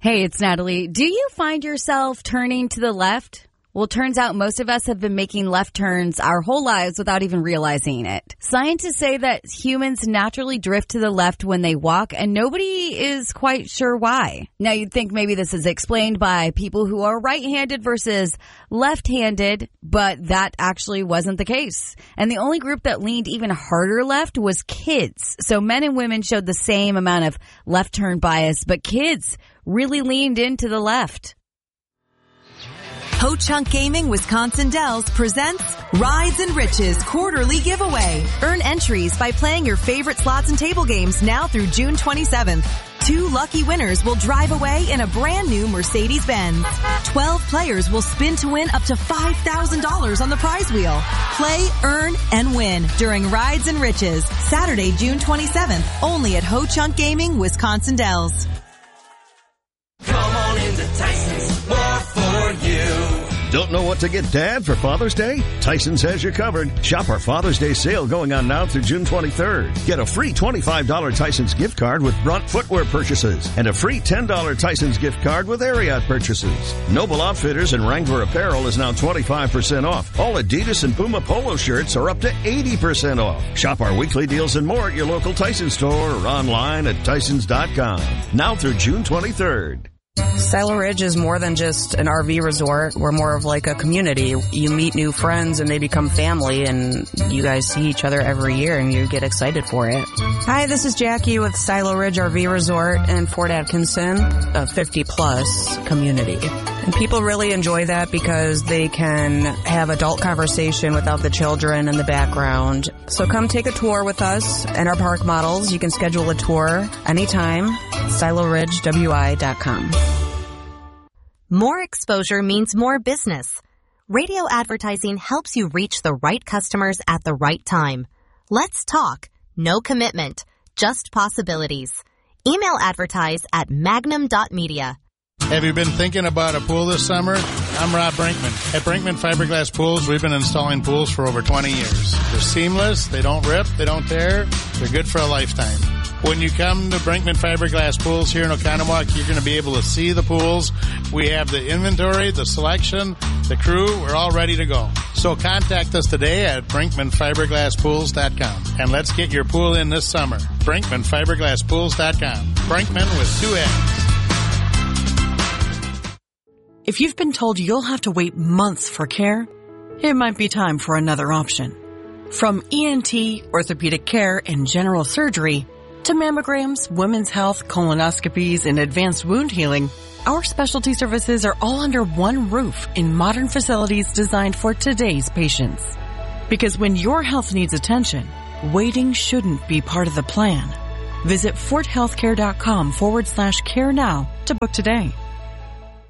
Hey, it's Natalie. Do you find yourself turning to the left? Well, it turns out most of us have been making left turns our whole lives without even realizing it. Scientists say that humans naturally drift to the left when they walk, and nobody is quite sure why. Now, you'd think maybe this is explained by people who are right-handed versus left-handed, but that actually wasn't the case. And the only group that leaned even harder left was kids. So men and women showed the same amount of left turn bias, but kids really leaned into the left. Ho-Chunk Gaming Wisconsin Dells presents Rides and Riches Quarterly Giveaway. Earn entries by playing your favorite slots and table games now through June 27th. 2 lucky winners will drive away in a brand new Mercedes-Benz. 12 players will spin to win up to $5,000 on the prize wheel. Play, earn, and win during Rides and Riches, Saturday, June 27th, only at Ho-Chunk Gaming Wisconsin Dells. Come on into Tyson's, more for you. Don't know what to get Dad for Father's Day? Tyson's has you covered. Shop our Father's Day sale going on now through June 23rd. Get a free $25 Tyson's gift card with Brunt footwear purchases and a free $10 Tyson's gift card with Ariat purchases. Noble Outfitters and Wrangler apparel is now 25% off. All Adidas and Puma polo shirts are up to 80% off. Shop our weekly deals and more at your local Tyson store or online at Tysons.com. Now through June 23rd. Silo Ridge is more than just an RV resort. We're more of like a community. You meet new friends and they become family, and you guys see each other every year and you get excited for it. Hi, this is Jackie with Silo Ridge RV Resort in Fort Atkinson, a 50-plus community. And people really enjoy that because they can have adult conversation without the children in the background. So come take a tour with us and our park models. You can schedule a tour anytime, siloridgewi.com. More exposure means more business. Radio advertising helps you reach the right customers at the right time. Let's talk. No commitment. Just possibilities. Email advertise at magnum.media. Have you been thinking about a pool this summer? I'm Rob Brinkman. At Brinkman Fiberglass Pools, we've been installing pools for over 20 years. They're seamless, they don't rip, they don't tear, they're good for a lifetime. When you come to Brinkman Fiberglass Pools here in Oconomowoc, you're going to be able to see the pools. We have the inventory, the selection, the crew. We're all ready to go. So contact us today at BrinkmanFiberglassPools.com. And let's get your pool in this summer. BrinkmanFiberglassPools.com. Brinkman with 2 N's. If you've been told you'll have to wait months for care, it might be time for another option. From ENT, orthopedic care, and general surgery, to mammograms, women's health, colonoscopies, and advanced wound healing, our specialty services are all under one roof in modern facilities designed for today's patients. Because when your health needs attention, waiting shouldn't be part of the plan. Visit forthealthcare.com/care now to book today.